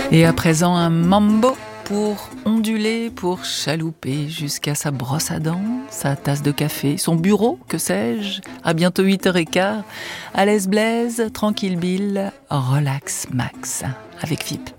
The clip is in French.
Et à présent, un mambo pour onduler, pour chalouper jusqu'à sa brosse à dents, sa tasse de café, son bureau, que sais-je. À bientôt 8h15. À l'aise Blaise, tranquille Bill, relax Max, avec Philippe.